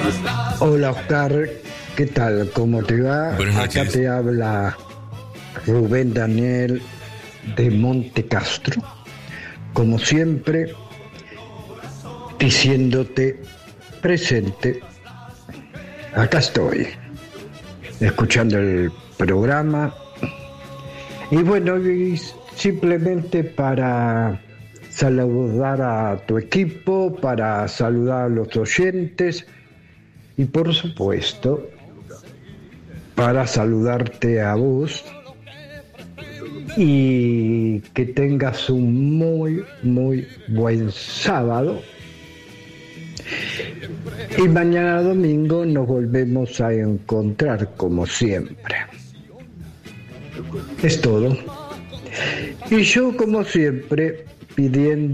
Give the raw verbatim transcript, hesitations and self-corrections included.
Hola Oscar, ¿qué tal? ¿Cómo te va? Buenas noches. Acá te habla Rubén Daniel de Monte Castro, como siempre, diciéndote presente. Acá estoy, escuchando el programa. Y bueno, y simplemente para saludar a tu equipo, para saludar a los oyentes y por supuesto para saludarte a vos y que tengas un muy, muy buen sábado. Y mañana domingo nos volvemos a encontrar como siempre. Es todo. Y yo como siempre pidiendo